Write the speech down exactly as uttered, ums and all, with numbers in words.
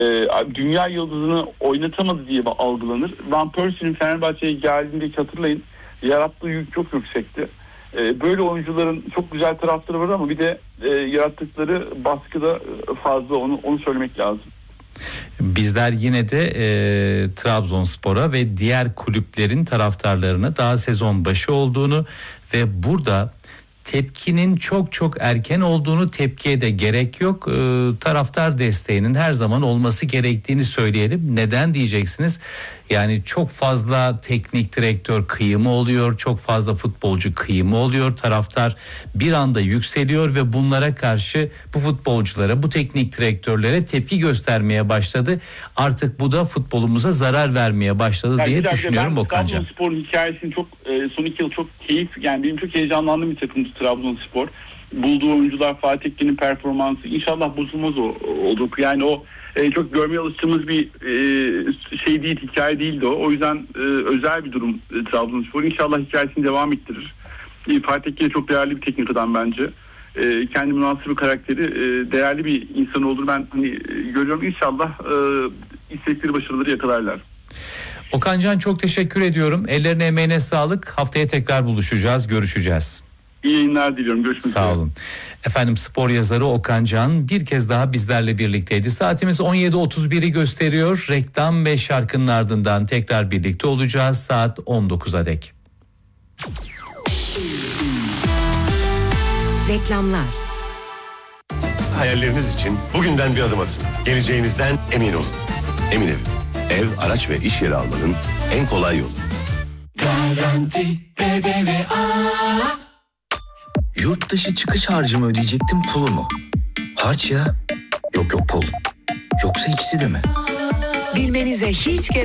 e, dünya yıldızını oynatamadı diye algılanır. Van Persie'nin Fenerbahçe'ye geldiğindeki hatırlayın, yarattığı yük çok yüksekti. E, böyle oyuncuların çok güzel tarafları var ama bir de e, yarattıkları baskı da fazla, onu onu söylemek lazım. Bizler yine de e, Trabzonspor'a ve diğer kulüplerin taraftarlarına daha sezon başı olduğunu ve burada tepkinin çok çok erken olduğunu, tepkiye de gerek yok. Ee, taraftar desteğinin her zaman olması gerektiğini söyleyelim. Neden diyeceksiniz? Yani çok fazla teknik direktör kıyımı oluyor, çok fazla futbolcu kıyımı oluyor. Taraftar bir anda yükseliyor ve bunlara karşı bu futbolculara, bu teknik direktörlere tepki göstermeye başladı. Artık bu da futbolumuza zarar vermeye başladı yani diye düşünüyorum Okancan. Trabzonspor'un hikayesini çok e, son iki yıl çok keyif, yani benim çok heyecanlandığım bir takımdı Trabzonspor. Bulduğu oyuncular, Fatih Tekin'in performansı inşallah bozulmaz o olur. Yani o e, çok görmeye alıştığımız bir e, şey değil, hikaye değildi o. O yüzden e, özel bir durum e, Trabzonspor. İnşallah hikayesini devam ettirir. E, Fatih Tekin çok değerli bir teknik adam bence. E, kendi münasır karakteri, e, değerli bir insan olur. Ben hani e, görüyorum, inşallah e, istekleri, başarıları yakalarlar. Okancan, çok teşekkür ediyorum. Ellerine emeğine sağlık. Haftaya tekrar buluşacağız, görüşeceğiz. İyi yayınlar diliyorum. Görüşmek üzere. Sağ olun. Efendim, spor yazarı Okancan bir kez daha bizlerle birlikteydi. Saatimiz on yedi otuz biri gösteriyor. Reklam ve şarkının ardından tekrar birlikte olacağız saat on dokuza dek. Reklamlar. Hayalleriniz için bugünden bir adım atın. Geleceğinizden emin olun. Emin Ev. Ev, araç ve iş yeri almanın en kolay yolu. Garanti B B V A. Yurt dışı çıkış harcımı ödeyecektim, pulumu. Harç ya. Yok yok pul. Yoksa ikisi de mi? Bilmenize hiç gerek